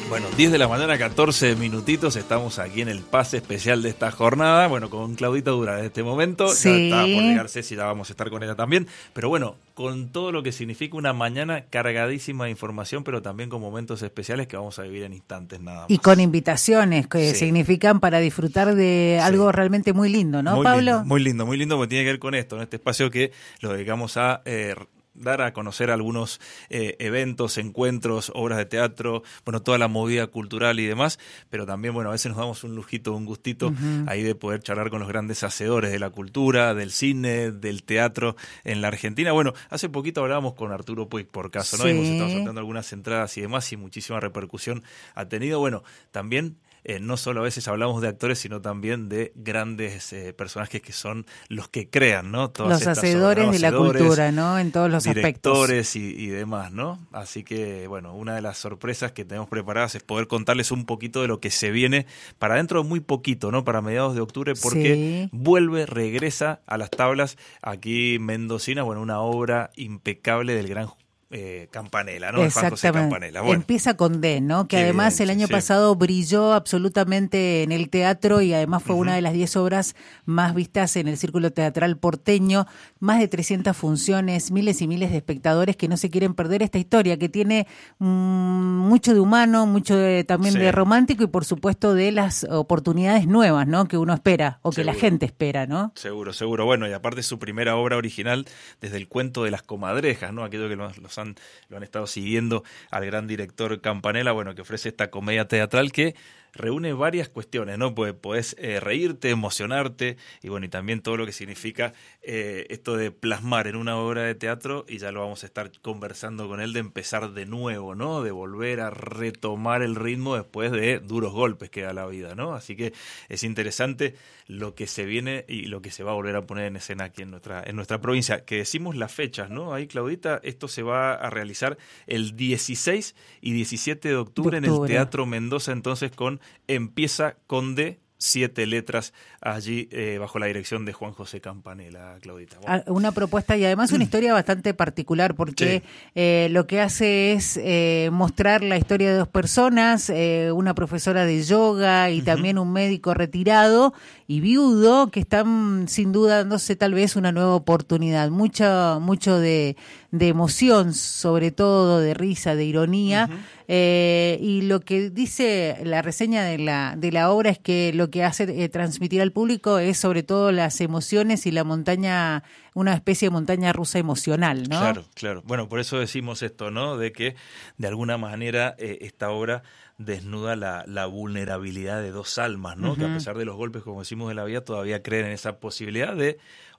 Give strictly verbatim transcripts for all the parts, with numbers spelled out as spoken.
Bueno, diez de la mañana, catorce minutitos, estamos aquí en el pase especial de esta jornada, bueno, con Claudita Durán en este momento, sí. Ya estaba por llegar Ceci, ya vamos a estar con ella también, pero bueno, con todo lo que significa una mañana cargadísima de información, pero también con momentos especiales que vamos a vivir en instantes nada más. Y con invitaciones que Sí. significan para disfrutar de Sí. algo realmente muy lindo, ¿no, muy Pablo? Lindo, muy lindo, muy lindo, porque tiene que ver con esto, en este espacio que lo dedicamos a... Eh, dar a conocer algunos eh, eventos, encuentros, obras de teatro, bueno, toda la movida cultural y demás, pero también, bueno, a veces nos damos un lujito, un gustito uh-huh. ahí de poder charlar con los grandes hacedores de la cultura, del cine, del teatro en la Argentina. Bueno, hace poquito hablábamos con Arturo Puig, por caso, ¿no? Sí. Hemos estado sorteando algunas entradas y demás y muchísima repercusión ha tenido. Bueno, también... Eh, no solo a veces hablamos de actores, sino también de grandes eh, personajes que son los que crean, ¿no? Todas los estas hacedores obras, de hacedores, la cultura, ¿no? En todos los directores aspectos. Y, y demás, ¿no? Así que, bueno, una de las sorpresas que tenemos preparadas es poder contarles un poquito de lo que se viene para dentro de muy poquito, ¿no? Para mediados de octubre, porque sí. vuelve, regresa a las tablas aquí mendocina, bueno, una obra impecable del gran Eh, Campanella, ¿no? Exactamente. Juan José Campanella. Bueno, empieza con D, ¿no? Que además bien, el año sí, pasado brilló absolutamente en el teatro y además fue uh-huh. una de las diez obras más vistas en el Círculo Teatral porteño, más de trescientas funciones, miles y miles de espectadores que no se quieren perder esta historia, que tiene mmm, mucho de humano, mucho de, también sí. de romántico y por supuesto de las oportunidades nuevas, ¿no? Que uno espera o que seguro. La gente espera, ¿no? Seguro, seguro. Bueno, y aparte su primera obra original desde el cuento de las comadrejas, ¿no? Aquello que los, los Han, lo han estado siguiendo al gran director Campanella, bueno, que ofrece esta comedia teatral que reúne varias cuestiones, ¿no? Pues podés eh, reírte, emocionarte y bueno, y también todo lo que significa eh, esto de plasmar en una obra de teatro, y ya lo vamos a estar conversando con él, de empezar de nuevo, ¿no? De volver a retomar el ritmo después de duros golpes que da la vida, ¿no? Así que es interesante lo que se viene y lo que se va a volver a poner en escena aquí en nuestra, en nuestra provincia. Que decimos las fechas, ¿no? Ahí, Claudita, esto se va a realizar el dieciséis y diecisiete de octubre, de octubre. En el Teatro Mendoza, entonces con Empieza con D, siete letras allí eh, bajo la dirección de Juan José Campanella, Claudita. Bueno. Una propuesta y además una historia bastante particular porque sí. eh, lo que hace es eh, mostrar la historia de dos personas, eh, una profesora de yoga y uh-huh. también un médico retirado y viudo que están sin duda dándose tal vez una nueva oportunidad, mucho, mucho de, de emoción, sobre todo de risa, de ironía. Uh-huh. Eh, y lo que dice la reseña de la de la obra es que lo que hace eh, transmitir al público es sobre todo las emociones y la montaña, una especie de montaña rusa emocional, ¿no? Claro, claro. Bueno, por eso decimos esto, ¿no? De que de alguna manera eh, esta obra desnuda la, la vulnerabilidad de dos almas, ¿no? Uh-huh. Que a pesar de los golpes, como decimos, de la vida, todavía creen en esa posibilidad de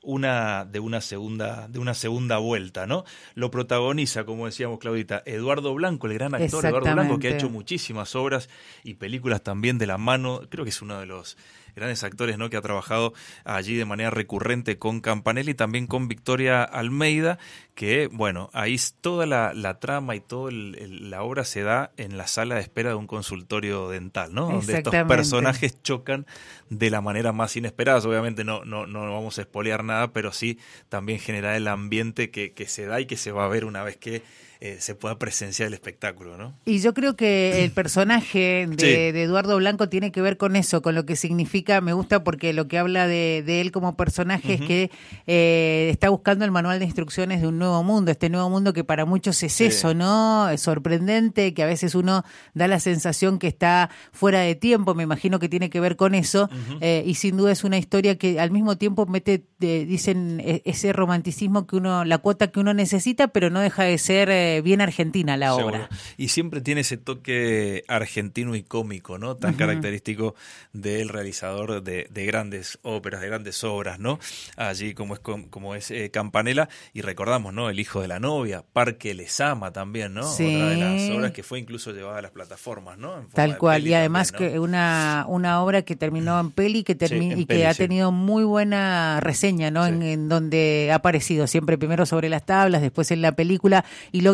una de una segunda de una segunda vuelta, ¿no? Lo protagoniza, como decíamos, Claudita, Eduardo Blanco, el gran actor Eduardo Blanco, que ha hecho muchísimas obras y películas también de la mano. Creo que es uno de los grandes actores, ¿no? Que ha trabajado allí de manera recurrente con Campanella y también con Victoria Almeida, que, bueno, ahí toda la, la trama y toda la obra se da en la sala de espera de un consultorio dental, ¿no? Donde estos personajes chocan de la manera más inesperada. Obviamente no, no, no vamos a espolear nada, pero sí también generar el ambiente que, que se da y que se va a ver una vez que eh, se pueda presenciar el espectáculo, ¿no? Y yo creo que el personaje de, sí. de Eduardo Blanco tiene que ver con eso, con lo que significa, me gusta porque lo que habla de, de él como personaje uh-huh. es que eh, está buscando el manual de instrucciones de un nuevo mundo, este nuevo mundo que para muchos es sí. eso, ¿no? Es sorprendente, que a veces uno da la sensación que está fuera de tiempo, me imagino que tiene que ver con eso, uh-huh. eh, y sin duda es una historia que al mismo tiempo mete, eh, dicen, ese romanticismo que uno, la cuota que uno necesita, pero no deja de ser eh, bien argentina la Seguro. obra. Y siempre tiene ese toque argentino y cómico, ¿no? Tan uh-huh. característico del realizador de, de grandes óperas, de grandes obras, ¿no? Allí como es como es eh, Campanella, y recordamos, ¿no? El hijo de la novia, Parque les ama también, ¿no? Sí. Otra de las obras que fue incluso llevada a las plataformas, ¿no? Tal cual, y además también, ¿no? que una una obra que terminó en peli que termi- sí, en y peli, que ha tenido sí. muy buena reseña, ¿no? Sí. En, en donde ha aparecido siempre primero sobre las tablas, después en la película, y logra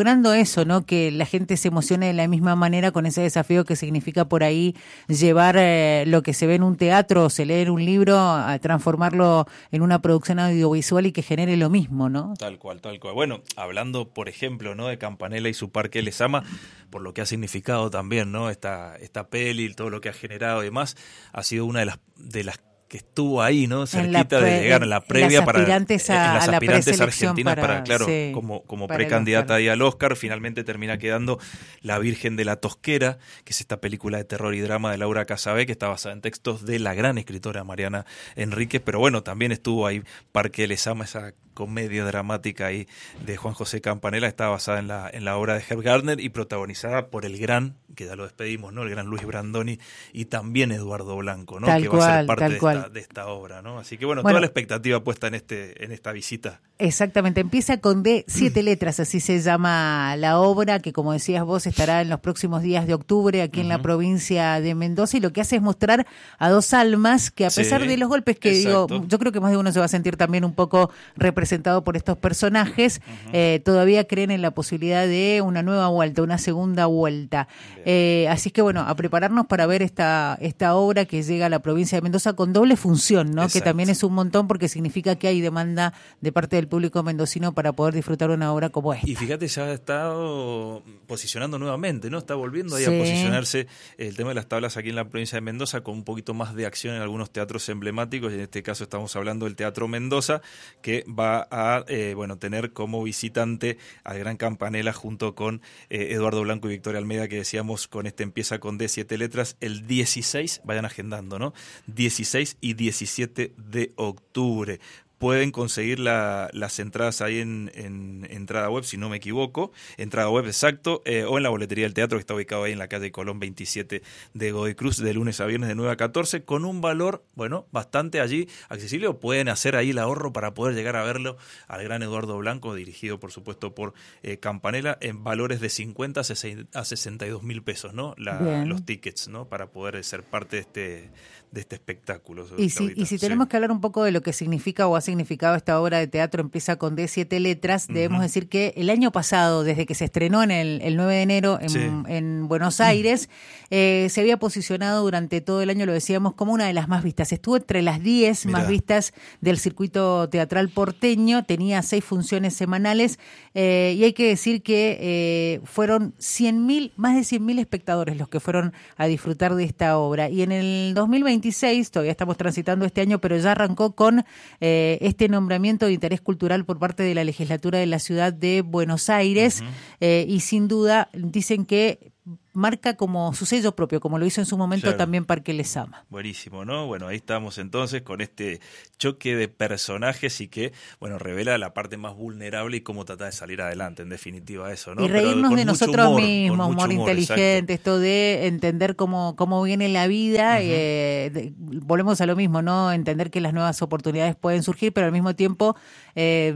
logrando eso, ¿no? Que la gente se emocione de la misma manera con ese desafío que significa por ahí llevar eh, lo que se ve en un teatro o se lee en un libro a transformarlo en una producción audiovisual y que genere lo mismo, ¿no? Tal cual, tal cual. Bueno, hablando, por ejemplo, ¿no? de Campanella y su Parque Lezama, por lo que ha significado también, ¿no? Esta, esta peli, todo lo que ha generado y demás, ha sido una de las de las que estuvo ahí, ¿no? Cerquita de llegar en la previa para aspirantes a, en las a la aspirantes argentinas para, para, claro, sí, como, como para precandidata ahí al Oscar. Finalmente termina quedando La Virgen de la Tosquera, que es esta película de terror y drama de Laura Casabé, que está basada en textos de la gran escritora Mariana Enríquez, pero bueno, también estuvo ahí Parque Lezama, esa comedia dramática ahí de Juan José Campanella, está basada en la, en la obra de Herb Gardner y protagonizada por el gran, que ya lo despedimos, ¿no? El gran Luis Brandoni y también Eduardo Blanco, ¿no? Tal que cual, va a ser parte de cual. esta, de esta obra, ¿no? Así que bueno, bueno, toda la expectativa puesta en este en esta visita. Exactamente, empieza con D, siete letras, así se llama la obra, que como decías vos estará en los próximos días de octubre aquí uh-huh. en la provincia de Mendoza, y lo que hace es mostrar a dos almas que a pesar sí, de los golpes que exacto. digo, yo creo que más de uno se va a sentir también un poco representado por estos personajes, uh-huh. eh, todavía creen en la posibilidad de una nueva vuelta, una segunda vuelta. Eh, así que bueno, a prepararnos para ver esta, esta obra que llega a la provincia de Mendoza con doble función, ¿no? Que también es un montón porque significa que hay demanda de parte del público mendocino para poder disfrutar una obra como esta. Y fíjate, ya ha estado posicionando nuevamente, ¿no? Está volviendo ahí sí. a posicionarse el tema de las tablas aquí en la provincia de Mendoza con un poquito más de acción en algunos teatros emblemáticos, y en este caso estamos hablando del Teatro Mendoza, que va a eh, bueno tener como visitante al gran Campanella junto con eh, Eduardo Blanco y Victoria Almeida, que decíamos con este empieza con D, siete letras, el dieciséis, vayan agendando, ¿no? dieciséis y diecisiete de octubre. Pueden conseguir la, las entradas ahí en, en entrada web, si no me equivoco, entrada web exacto, eh, o en la boletería del teatro, que está ubicado ahí en la calle Colón veintisiete de Godoy Cruz, de lunes a viernes de nueve a catorce, con un valor, bueno, bastante allí accesible, o pueden hacer ahí el ahorro para poder llegar a verlo al gran Eduardo Blanco, dirigido por supuesto por eh, Campanella, en valores de cincuenta a sesenta y dos mil pesos, ¿no? La, los tickets, ¿no? Para poder ser parte de este, de este espectáculo. Y si, y si tenemos sí. que hablar un poco de lo que significa o ha significado esta obra de teatro, empieza con D, siete letras, debemos uh-huh. decir que el año pasado, desde que se estrenó en el, el nueve de enero en, sí. en Buenos Aires, eh, se había posicionado durante todo el año, lo decíamos, como una de las más vistas. Estuvo entre las diez Mirá. más vistas del circuito teatral porteño, tenía seis funciones semanales, eh, y hay que decir que eh, fueron cien mil, más de cien mil espectadores los que fueron a disfrutar de esta obra. Y en el dos mil veintiséis, todavía estamos transitando este año, pero ya arrancó con eh, este nombramiento de interés cultural por parte de la legislatura de la ciudad de Buenos Aires, uh-huh. eh, y sin duda dicen que marca como su sello propio, como lo hizo en su momento claro. también Parque Lezama. Buenísimo, ¿no? Bueno, ahí estamos entonces con este choque de personajes y que, bueno, revela la parte más vulnerable y cómo tratar de salir adelante, en definitiva eso, ¿no? Y reírnos de nosotros humor, mismos, humor, humor inteligente, exacto. esto de entender cómo, cómo viene la vida, uh-huh. y, eh, de, volvemos a lo mismo, ¿no? Entender que las nuevas oportunidades pueden surgir, pero al mismo tiempo eh,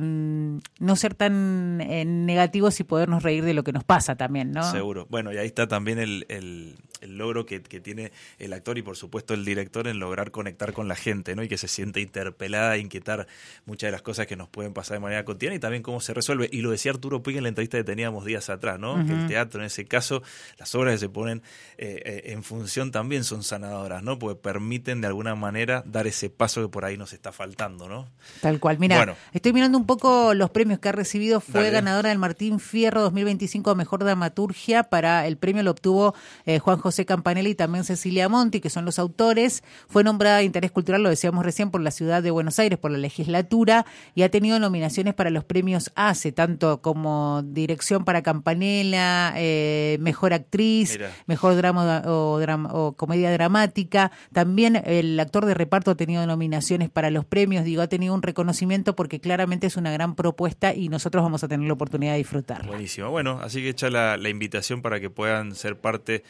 no ser tan eh, negativos y podernos reír de lo que nos pasa también, ¿no? Seguro. Bueno, y ahí está también el, el, el logro que, que tiene el actor y por supuesto el director en lograr conectar con la gente, ¿no? Y que se siente interpelada, inquietar muchas de las cosas que nos pueden pasar de manera cotidiana y también cómo se resuelve. Y lo decía Arturo Puig en la entrevista que teníamos días atrás, ¿no? Uh-huh. Que el teatro, en ese caso, las obras que se ponen eh, eh, en función también son sanadoras, ¿no? Porque permiten de alguna manera dar ese paso que por ahí nos está faltando, ¿no? Tal cual. Mira, bueno. estoy mirando un poco los premios que ha recibido. Fue Dale. ganadora del Martín Fierro dos mil veinticinco a Mejor Dramaturgia. Para el premio lo obtuvo eh, Juan José Campanella y también Cecilia Monti, que son los autores. Fue nombrada de interés cultural, lo decíamos recién, por la ciudad de Buenos Aires, por la legislatura, y ha tenido nominaciones para los premios A C E, tanto como dirección para Campanella, eh, mejor actriz, Mira. mejor drama o, drama o comedia dramática. También el actor de reparto ha tenido nominaciones para los premios. Digo, ha tenido un reconocimiento porque claramente es una gran propuesta y nosotros vamos a tener la oportunidad de disfrutarla. Buenísimo. Bueno, así que echa la, la invitación para que puedan ser parte de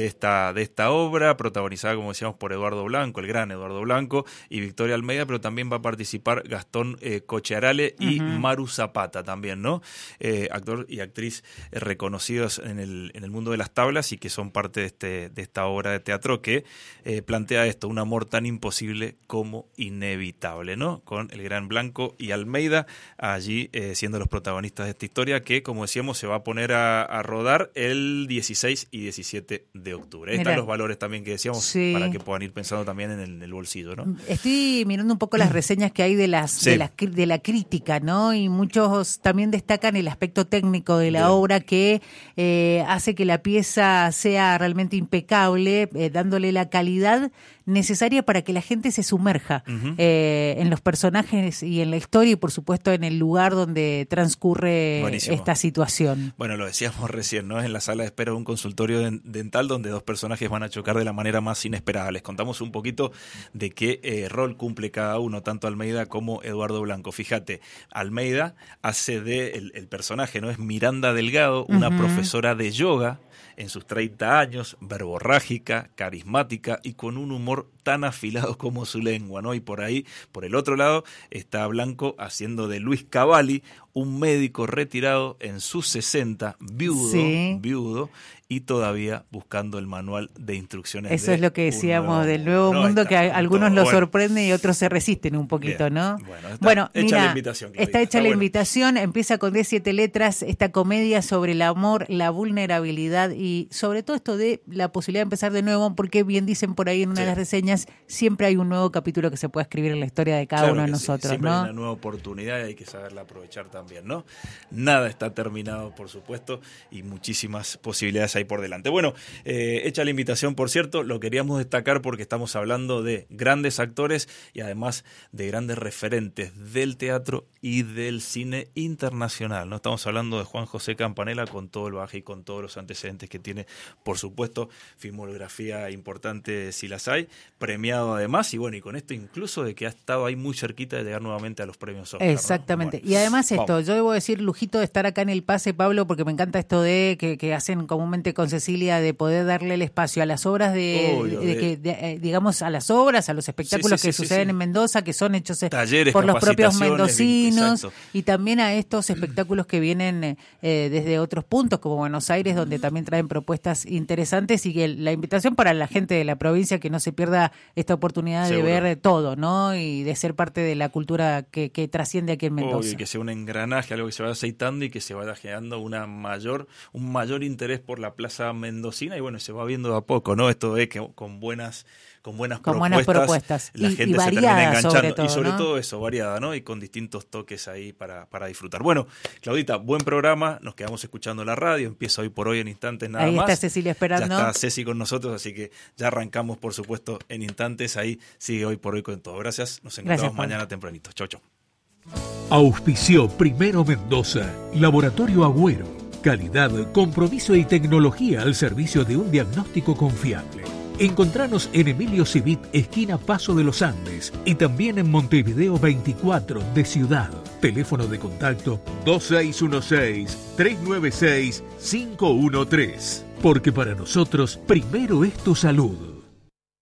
esta, de esta obra, protagonizada, como decíamos, por Eduardo Blanco, el gran Eduardo Blanco, y Victoria Almeida, pero también va a participar Gastón eh, Cochearale y uh-huh. Maru Zapata también, ¿no? Eh, actor y actriz eh, reconocidos en el, en el mundo de las tablas y que son parte de, este, de esta obra de teatro que eh, plantea esto, un amor tan imposible como inevitable, ¿no? Con el gran Blanco y Almeida allí eh, siendo los protagonistas de esta historia que, como decíamos, se va a poner a, a rodar el dieciséis y diecisiete de octubre. Ahí están los valores también que decíamos sí. para que puedan ir pensando también en el, en el bolsillo, ¿no? Estoy mirando un poco las reseñas que hay de las, sí. de las de la crítica, ¿no? Y muchos también destacan el aspecto técnico de la Bien. obra que eh, hace que la pieza sea realmente impecable, eh, dándole la calidad necesaria para que la gente se sumerja uh-huh. eh, en los personajes y en la historia y por supuesto en el lugar donde transcurre Buenísimo. esta situación. Bueno, lo decíamos recién, ¿no? Es en la sala de espera de un consultorio dental donde dos personajes van a chocar de la manera más inesperada. Les contamos un poquito de qué eh, rol cumple cada uno, tanto Almeida como Eduardo Blanco. Fíjate, Almeida hace de el, el personaje, ¿no? Es Miranda Delgado, una uh-huh. profesora de yoga en sus treinta años, verborrágica, carismática y con un humor tan afilado como su lengua, ¿no? Y por ahí, por el otro lado, está Blanco haciendo de Luis Cavalli, un médico retirado en sus sesenta, viudo, sí. viudo, y todavía buscando el manual de instrucciones. Eso de es lo que decíamos nuevo, del nuevo no, mundo, que a algunos los bueno. sorprende y otros se resisten un poquito, Bien. ¿no? Bueno, está bueno, hecha mira, la invitación. Claudita. Está hecha está la bueno. invitación, empieza con de siete letras, esta comedia sobre el amor, la vulnerabilidad y sobre todo esto de la posibilidad de empezar de nuevo, porque bien dicen por ahí en una sí. de las reseñas, siempre hay un nuevo capítulo que se puede escribir en la historia de cada claro uno de sí. nosotros, siempre ¿no? hay una nueva oportunidad y hay que saberla aprovechar también, ¿no? Nada está terminado, por supuesto, y muchísimas posibilidades hay por delante. Bueno, eh, hecha la invitación, por cierto, lo queríamos destacar porque estamos hablando de grandes actores y además de grandes referentes del teatro y del cine internacional, ¿no? Estamos hablando de Juan José Campanella con todo el bagaje y con todos los antecedentes que tiene, por supuesto, filmografía importante si las hay, premiado además, y bueno, y con esto incluso de que ha estado ahí muy cerquita de llegar nuevamente a los premios Oscar. Exactamente, ¿no? Bueno, y además esto, vamos. yo debo decir, lujito de estar acá en el Pase, Pablo, porque me encanta esto de que, que hacen comúnmente con Cecilia, de poder darle el espacio a las obras de, Obvio, de, de, de, de eh, digamos, a las obras, a los espectáculos sí, sí, que sí, suceden sí. en Mendoza, que son hechos Talleres, por los propios mendocinos, exacto. y también a estos espectáculos que vienen eh, desde otros puntos, como Buenos Aires, donde también traen propuestas interesantes, y que la invitación para la gente de la provincia que no se pierda esta oportunidad Seguro. de ver todo, ¿no? Y de ser parte de la cultura que, que trasciende aquí en Mendoza. Obvio, que sea un engranaje, algo que se vaya aceitando y que se vaya generando una mayor, un mayor interés por la plaza mendocina, y bueno, se va viendo a poco, ¿no? Esto es que con buenas con buenas con propuestas, buenas propuestas. la y, gente y se termina enganchando sobre todo, y sobre ¿no? todo eso, variada, ¿no? Y con distintos toques ahí para, para disfrutar. Bueno, Claudita, buen programa, nos quedamos escuchando la radio, empieza hoy por hoy en instantes nada ahí más. Ahí está Cecilia esperando. Ya está Ceci con nosotros, así que ya arrancamos, por supuesto, en instantes, ahí sigue hoy por hoy con todo. Gracias, nos encontramos Gracias, mañana tempranito. Chau, chau. Auspició Primero Mendoza, Laboratorio Agüero, calidad, compromiso y tecnología al servicio de un diagnóstico confiable. Encontranos en Emilio Civit, esquina Paso de los Andes, y también en Montevideo veinticuatro de Ciudad. Teléfono de contacto dos seis uno seis, tres nueve seis, cinco uno tres. Porque para nosotros, primero es tu salud.